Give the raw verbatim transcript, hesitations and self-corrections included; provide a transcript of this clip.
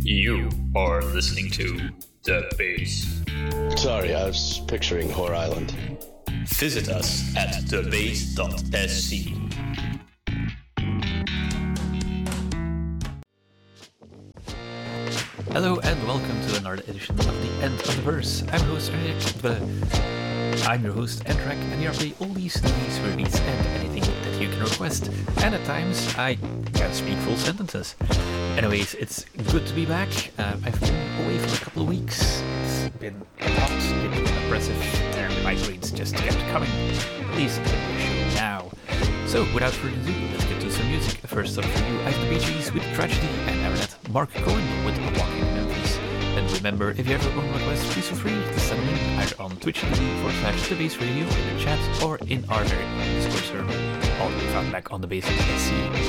You are listening to The Base. Sorry, I was picturing Whore Island. Visit us at the base dot s c. Hello and welcome to another edition of The End of the Verse. I'm your host, Enric. I'm your host, Enric, and here I play all these movies, release, and anything that you can request. And at times, I can speak full sentences. Anyways, it's good to be back. Uh, I've been away for a couple of weeks. It's been hot, it's been oppressive, and the migraines just kept coming. At least I'm in the show now. So, without further ado, let's get to some music. First up for you, I have the Bee Gees with Tragedy, and after that, Mark Cohen with Walking in Memphis. And remember, if you have your own requests, please feel free to send them in either on twitch.tv forward slash the base radio in the chat or in our very Discord server. All can be found back on the base dot s c.